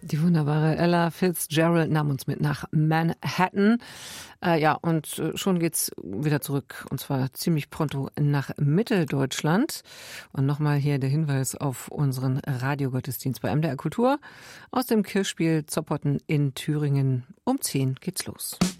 Die wunderbare Ella Fitzgerald nahm uns mit nach Manhattan. Und schon geht's wieder zurück, und zwar ziemlich pronto nach Mitteldeutschland. Und nochmal hier der Hinweis auf unseren Radiogottesdienst bei MDR Kultur aus dem Kirchspiel Zoppotten in Thüringen. Um 10 geht's los.